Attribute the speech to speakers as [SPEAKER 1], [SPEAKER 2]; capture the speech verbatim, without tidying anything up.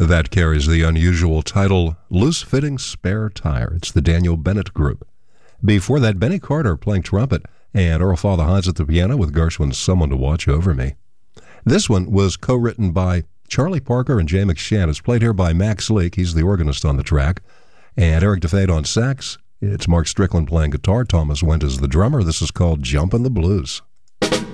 [SPEAKER 1] That carries the unusual title, Loose Fitting Spare Tire. It's the Daniel Bennett Group. Before that, Benny Carter playing trumpet, and Earl Father Hans at the piano with Gershwin's Someone to Watch Over Me. This one was co-written by Charlie Parker and Jay McShann. It's played here by Max Leake. He's the organist on the track. And Eric DeFade on sax. It's Mark Strickland playing guitar. Thomas Wendt is the drummer. This is called Jumpin' the Blues.